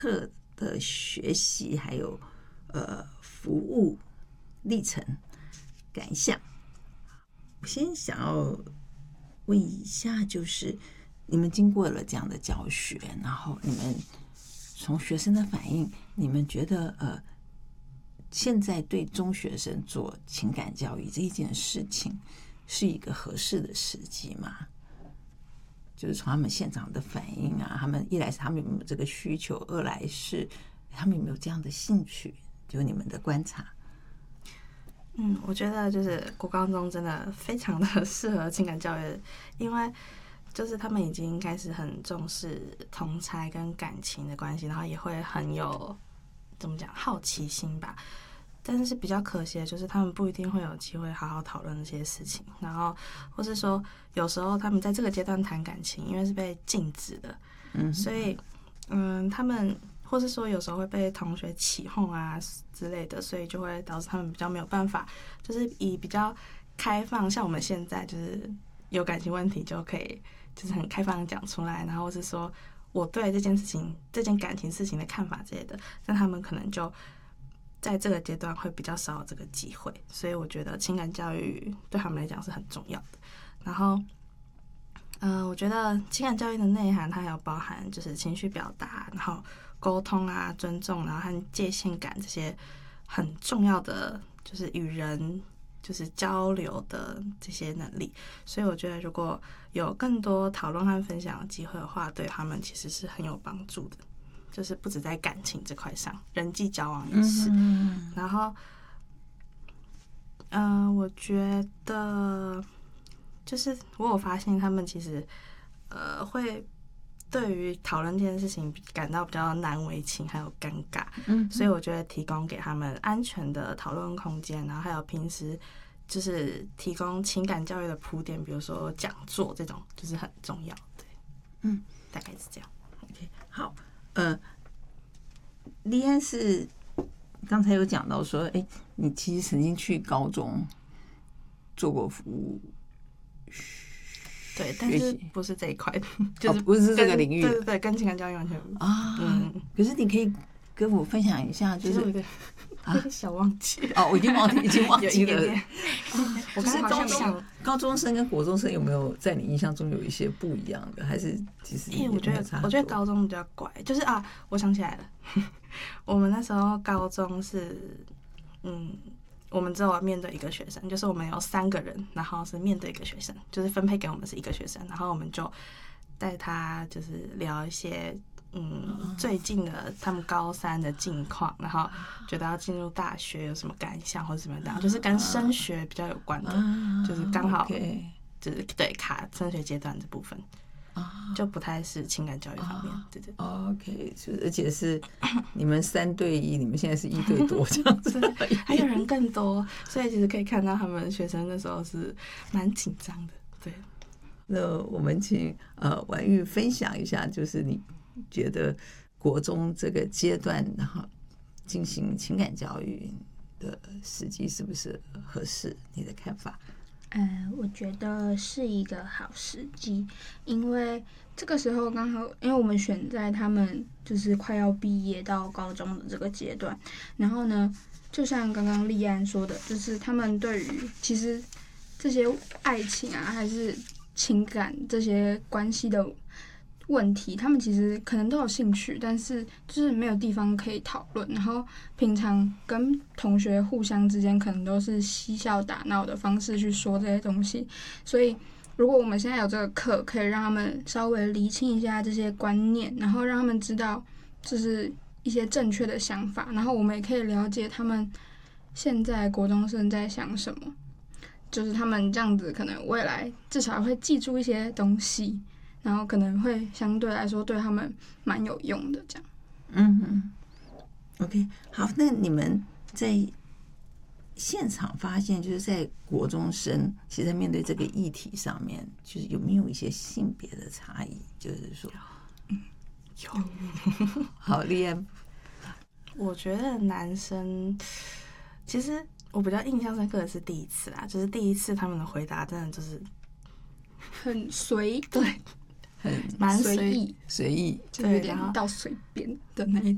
课的学习还有服务历程感想。我先想要问一下，就是你们经过了这样的教学，然后你们从学生的反应，你们觉得现在对中学生做情感教育这一件事情是一个合适的时机吗？就是从他们现场的反应啊，他们一来是他们有没有这个需求，二来是他们有没有这样的兴趣，就你们的观察。 我觉得就是国高中真的非常的适合情感教育，因为就是他们已经开始很重视同才跟感情的关系，然后也会很有怎么讲好奇心吧。但是比较可惜的就是他们不一定会有机会好好讨论这些事情，然后或是说有时候他们在这个阶段谈感情，因为是被禁止的，所以他们或是说有时候会被同学起哄啊之类的，所以就会导致他们比较没有办法，就是以比较开放，像我们现在就是有感情问题就可以就是很开放的讲出来，然后或是说我对这件事情、这件感情事情的看法之类的，但他们可能就在这个阶段会比较少有这个机会，所以我觉得情感教育对他们来讲是很重要的。然后我觉得情感教育的内涵它还有包含就是情绪表达，然后沟通啊、尊重，然后和界限感这些很重要的就是与人就是交流的这些能力。所以我觉得如果有更多讨论和分享的机会的话，对他们其实是很有帮助的，就是不止在感情这块上，人际交往也是。然后我觉得就是我有发现他们其实会对于讨论这件事情感到比较难为情还有尴尬，所以我觉得提供给他们安全的讨论空间，然后还有平时就是提供情感教育的铺垫，比如说讲座这种就是很重要。对，大概是这样。 OK， 好，立安是刚才有讲到说，你其实曾经去高中做过服务， 对，但是不是这一块的，就是不是这个领域的， 对，跟情感教育完全可是你可以跟我分享一下，就是有点小忘记我已经忘记了。 我刚才好像高中生跟国中生有没有在你印象中有一些不一样的？还是其实我觉得高中比较怪，就是我想起来了，我们那时候高中是我们只有面对一个学生，就是我们有3个人，然后是面对一个学生，就是分配给我们是一个学生，然后我们就带他就是聊一些最近的他们高3的近况，然后觉得要进入大学有什么感想或者什么的，就是跟升学比较有关的，就是刚好就是对卡升学阶段这部分。就不太是情感教育方面，对对。 OK， 而且是你们3对1，你们现在是1对多这样子， 还有人更多，所以其实可以看到他们学生那时候是蛮紧张的。对， 那我们请婉玉分享一下，就是你觉得国中这个阶段，然后进行情感教育的时机是不是合适？你的看法？ 我觉得是一个好时机，因为这个时候刚好，因为我们选在他们就是快要毕业到高中的这个阶段，然后呢，就像刚刚立安说的，就是他们对于其实这些爱情啊，还是情感这些关系的问题，他们其实可能都有兴趣，但是就是没有地方可以讨论，然后平常跟同学互相之间可能都是嬉笑打闹的方式去说这些东西，所以如果我们现在有这个课，可以让他们稍微厘清一下这些观念，然后让他们知道就是一些正确的想法，然后我们也可以了解他们现在国中生在想什么，就是他们这样子可能未来至少会记住一些东西，然后可能会相对来说对他们蛮有用的，这样。 OK， 好，那你们在现场发现，就是在国中生其实在面对这个议题上面，就是有没有一些性别的差异？就是说， 有。 好，立安， 我觉得男生其实我比较印象深刻的是第一次啦，就是第一次他们的回答真的就是很随对。蛮随意， 随意， 就有点到随便的那一种。